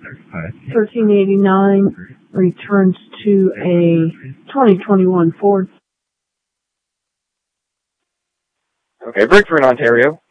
1389 returns to a 2021 Ford. Okay, breakthrough in Ontario.